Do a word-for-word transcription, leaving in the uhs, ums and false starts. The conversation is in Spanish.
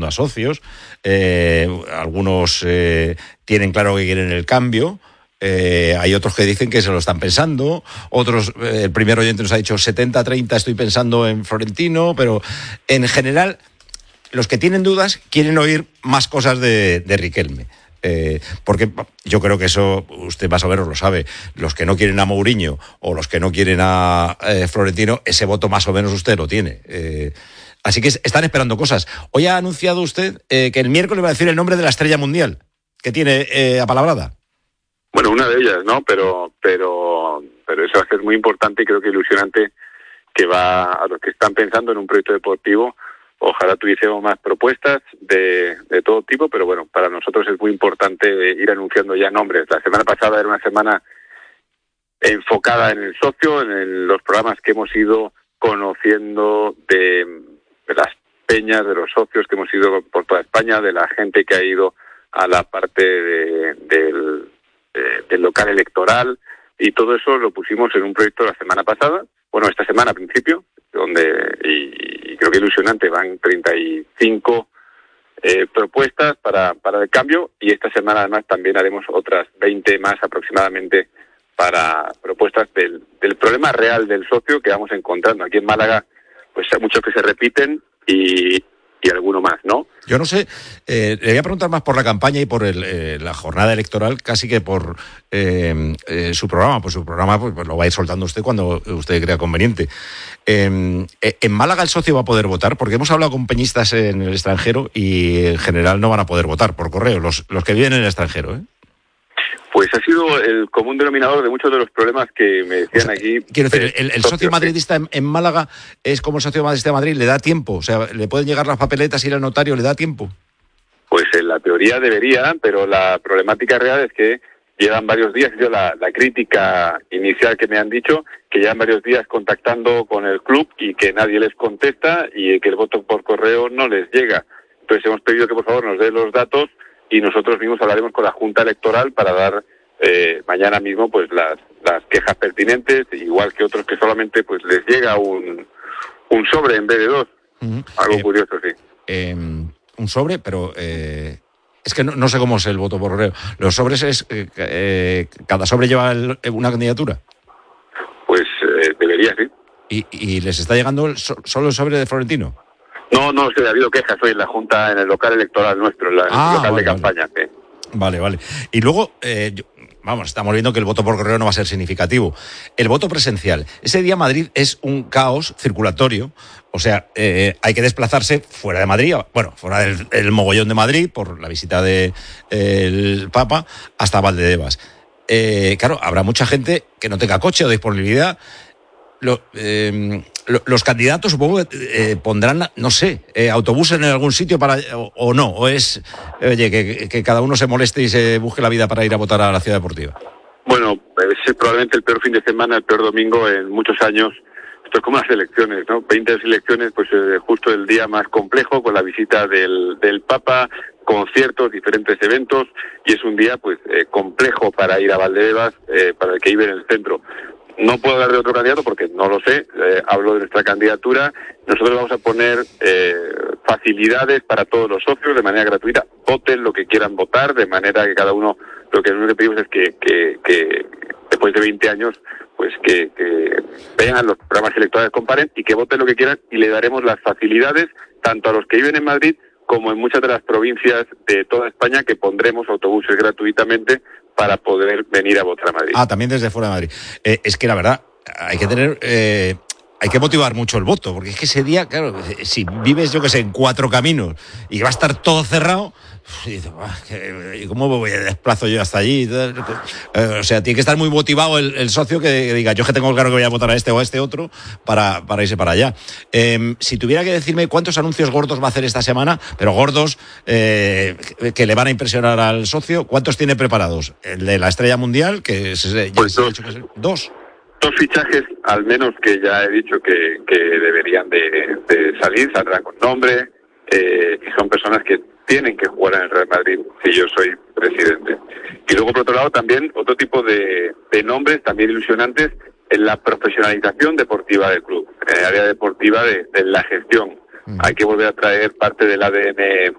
a socios, eh, algunos eh, tienen claro que quieren el cambio. Eh, hay otros que dicen que se lo están pensando, otros, eh, el primer oyente nos ha dicho setenta treinta, estoy pensando en Florentino, pero en general los que tienen dudas quieren oír más cosas de, de Riquelme. Eh, porque yo creo que eso usted más o menos lo sabe, los que no quieren a Mourinho o los que no quieren a eh, Florentino, ese voto más o menos usted lo tiene. Eh, así que están esperando cosas. Hoy ha anunciado usted eh, que el miércoles va a decir el nombre de la estrella mundial que tiene eh, apalabrada. Bueno, una de ellas, ¿no? Pero, pero, pero eso va a ser muy importante y creo que ilusionante, que va a los que están pensando en un proyecto deportivo. Ojalá tuviésemos más propuestas de, de todo tipo, pero bueno, para nosotros es muy importante ir anunciando ya nombres. La semana pasada era una semana enfocada en el socio, en el, los programas que hemos ido conociendo de, de las peñas, de los socios que hemos ido por toda España, de la gente que ha ido a la parte de, del, de, del local electoral, y todo eso lo pusimos en un proyecto la semana pasada, bueno, esta semana a principio, donde, y, y creo que ilusionante, van treinta y cinco eh, propuestas para, para el cambio, y esta semana además también haremos otras veinte más aproximadamente para propuestas del, del problema real del socio que vamos encontrando. Aquí en Málaga pues hay muchos que se repiten y, y alguno más, ¿no? Yo no sé, eh, le voy a preguntar más por la campaña y por el, eh, la jornada electoral, casi que por eh, eh, su programa. Pues su programa pues, pues lo va a ir soltando usted cuando usted crea conveniente. Eh, ¿En Málaga el socio va a poder votar? Porque hemos hablado con peñistas en el extranjero y en general no van a poder votar por correo, los, los que viven en el extranjero, ¿eh? Pues ha sido el común denominador de muchos de los problemas que me decían, o sea, aquí. Quiero decir, el, el socio madridista en, en Málaga es como el socio madridista de Madrid, ¿le da tiempo? O sea, ¿le pueden llegar las papeletas y ir al notario, le da tiempo? Pues en la teoría debería, pero la problemática real es que llevan varios días, yo la, la crítica inicial que me han dicho, que llevan varios días contactando con el club y que nadie les contesta y que el voto por correo no les llega. Entonces hemos pedido que por favor nos den los datos y nosotros mismos hablaremos con la Junta Electoral para dar eh, mañana mismo pues las, las quejas pertinentes, igual que otros que solamente pues les llega un, un sobre en vez de dos. Uh-huh. Algo eh, curioso, sí. Eh, un sobre, pero... Eh... Es que no, no sé cómo es el voto por correo. ¿Los sobres es... Eh, eh, cada sobre lleva el, una candidatura? Pues eh, debería, sí. ¿Y, ¿Y les está llegando el, solo el sobre de Florentino? No, no, sí, ha habido quejas hoy en la Junta, en el local electoral nuestro, en la, ah, el local vale, de campaña. Vale, sí. vale. vale. Y luego... Eh, yo... Vamos, estamos viendo que el voto por correo no va a ser significativo. El voto presencial. Ese día Madrid es un caos circulatorio. O sea, eh, hay que desplazarse fuera de Madrid, bueno, fuera del el mogollón de Madrid, por la visita del de Papa, hasta Valdebebas. Eh, claro, habrá mucha gente que no tenga coche o disponibilidad. Lo, eh, lo, los candidatos supongo que eh, pondrán, no sé, eh, autobuses en algún sitio para o, o no, o es, oye, que, que cada uno se moleste y se busque la vida para ir a votar a la Ciudad Deportiva. Bueno, es probablemente el peor fin de semana, el peor domingo en muchos años. Esto es como las elecciones, ¿no? veinte elecciones, pues eh, justo el día más complejo, con la visita del, del Papa, conciertos, diferentes eventos, y es un día pues eh, complejo para ir a Valdebebas, eh, para el que vive en el centro. No puedo hablar de otro candidato porque no lo sé, eh, hablo de nuestra candidatura. Nosotros vamos a poner eh, facilidades para todos los socios de manera gratuita. Voten lo que quieran votar, de manera que cada uno, lo que nosotros pedimos es que, que, que después de veinte años, pues que, que vean los programas electorales, comparen y que voten lo que quieran, y le daremos las facilidades tanto a los que viven en Madrid como en muchas de las provincias de toda España, que pondremos autobuses gratuitamente para poder venir a votar a Madrid. Ah, también desde fuera de Madrid. Eh, es que la verdad, hay que tener... Eh... Hay que motivar mucho el voto, porque es que ese día, claro, si vives, yo que sé, en Cuatro Caminos y va a estar todo cerrado, y dices, ¿y cómo voy a desplazo yo hasta allí? O sea, tiene que estar muy motivado el, el socio que diga, yo que tengo claro que voy a votar a este o a este otro para, para irse para allá. Eh, si tuviera que decirme cuántos anuncios gordos va a hacer esta semana, pero gordos, eh, que le van a impresionar al socio, ¿cuántos tiene preparados? El de la Estrella Mundial, que es, ya pues se dos. ha dicho que es, dos. Dos fichajes, al menos, que ya he dicho que, que deberían de, de salir, saldrán con nombre, eh, y son personas que tienen que jugar en el Real Madrid si yo soy presidente. Y luego, por otro lado, también otro tipo de, de nombres también ilusionantes en la profesionalización deportiva del club, en el área deportiva de, de la gestión. Mm. Hay que volver a traer parte del A D N